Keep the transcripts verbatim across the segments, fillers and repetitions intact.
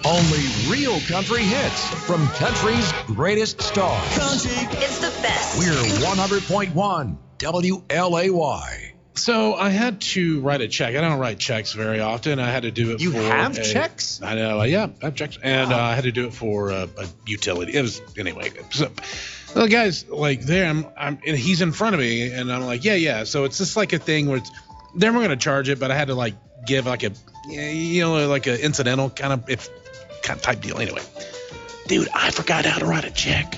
Only real country hits from country's greatest stars. Country. It's the best. We're one hundred point one W L A Y. So I had to write a check. I don't write checks very often. I had to do it You for have a- checks? I know. Yeah, I have checks. And uh, I had to do it for a, a utility. It was, anyway. So the guy's like there, I'm, I'm, and he's in front of me, and I'm like, yeah, yeah. So it's just like a thing where it's, they're going to charge it, but I had to like give like a, you know, like a incidental kind of, if, kind of type deal. Anyway, dude, I forgot how to write a check.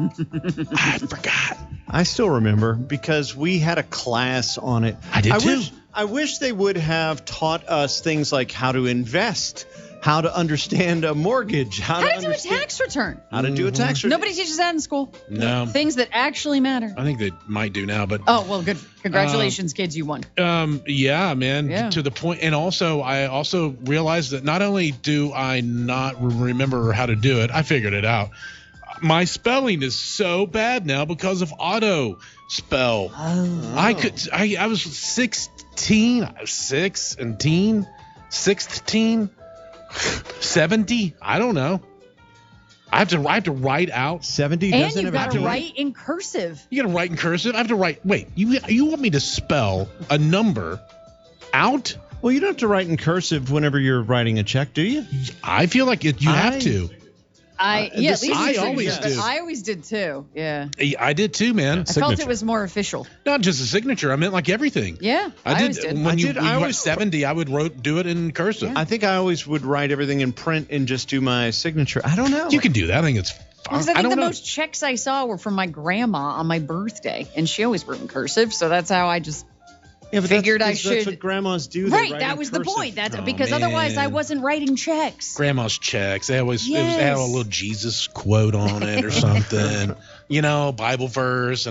I forgot. I still remember because we had a class on it. I did I too. Wish, I wish they would have taught us things like how to invest, how to understand a mortgage, how, How to to do a understand tax return. how to do a tax return. Nobody teaches that in school. No. Things that actually matter. I think they might do now, but Oh, well, good. Congratulations, kids. You won. Um, yeah, man, Yeah. to the point. And also, I also realized that not only do I not re- remember how to do it, I figured it out. My spelling is so bad now because of auto spell. Oh. I could, I, I was sixteen, six and teen, sixteen, seventy. I don't know. I have to, I have to write out. seventy And doesn't you've have got to a write in cursive. You got to write in cursive. I have to write. Wait, you, you want me to spell a number out? Well, you don't have to write in cursive whenever you're writing a check, do you? I feel like it, you I- have to. I Uh, yeah, this at least I you should, always but do. I always did too. Yeah. I did too, man. I felt it was more official. Not just a signature. I meant like everything. Yeah. I, I did. always did. When I you, did, when I you got always- seventy, I would wrote do it in cursive. I think I always would write everything in print and just do my signature. I don't know. You can do that. I think it's fine. Because I I think don't the know. most checks I saw were from my grandma on my birthday, and she always wrote in cursive, so that's how I just yeah, but figured that's, I that's should- what grandmas do. They right. write That in was the cursive. point. That's Oh, because otherwise I man. wasn't writing checks. Grandma's checks. They always it was, they had a Yes. little Jesus quote on it or something. You know, Bible verse.